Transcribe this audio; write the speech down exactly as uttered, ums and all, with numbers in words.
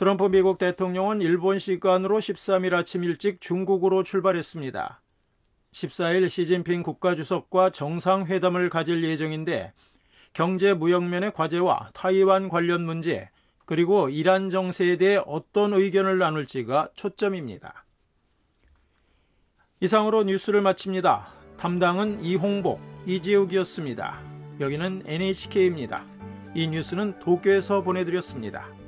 트럼프 미국 대통령은 일본 시간으로 십삼일 아침 일찍 중국으로 출발했습니다. 십사일 시진핑 국가주석과 정상회담을 가질 예정인데 경제 무역면의 과제와 타이완 관련 문제, 그리고 이란 정세에 대해 어떤 의견을 나눌지가 초점입니다. 이상으로 뉴스를 마칩니다. 담당은 이홍복, 이지욱이었습니다. 여기는 엔에이치케이입니다. 이 뉴스는 도쿄에서 보내드렸습니다.